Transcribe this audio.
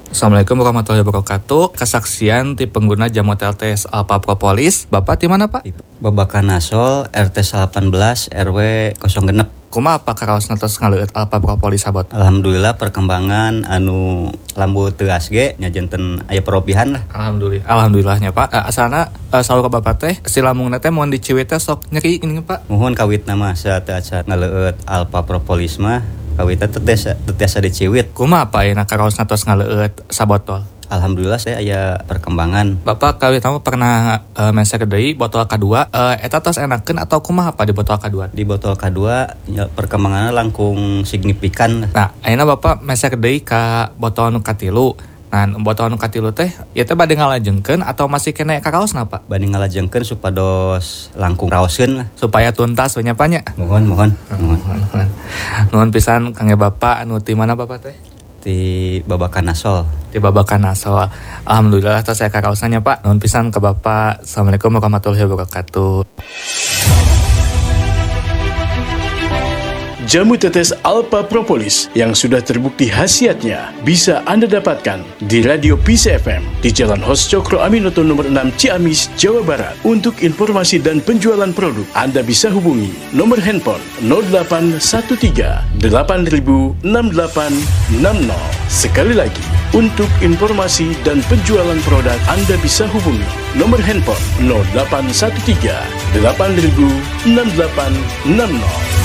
Assalamualaikum warahmatullahi wabarakatuh. Kesaksian ti pengguna jamu TLTS Alpha Propolis. Bapak di mana, Pak? Babakan Nasol RT 18 RW 06. Kumaha apa karaos natos ngaleueut Alpha Propolis sabot? Alhamdulillah perkembangan anu lambu teuas ge nya janten aya perobihan lah. Alhamdulillahnya, Pak. Asalna saur ka Bapak teh si lambungna teh mun diciwit teh sok nyeri gini, Pak. Muhun kawitna mah saat ngaleueut Alpha Propolis mah kawitna tetesa diciwit. Kumaha apa ayeuna karaos natos ngaleueut sabotol? Alhamdulillah saya aya perkembangan. Bapak kawit tamu pernah mesek deui botol kedua eta tos enakeun atau kumaha apa di botol kedua? Di botol kedua ya, perkembangannya langkung signifikan. Nah, ayeuna Bapak mesek deui ka botol nu katilu. Nah, botol nu katilu teh ieu teh bade ngalajengkeun atau masih kena karaosna, Pak? Bade ngalajengkeun supados langkung raoskeun lah. Supaya tuntas we nya, Pak nya. Mohon. Nuhun pisan kangge Bapak anu ti mana Bapak teh? Di Babakan Nasol. Di Babakan Nasol. Alhamdulillah tos saya karaosna, Pak. Nuhun pisan ke Bapak. Assalamualaikum warahmatullahi wabarakatuh. Jamu tetes Alpha Propolis yang sudah terbukti khasiatnya bisa Anda dapatkan di Radio Peace FM di Jalan Hos Cokro Aminoto nomor 6 Ciamis, Jawa Barat. Untuk informasi dan penjualan produk, Anda bisa hubungi nomor handphone 0813 8000 6860. Sekali lagi, untuk informasi dan penjualan produk, Anda bisa hubungi nomor handphone 0813 8000 6860.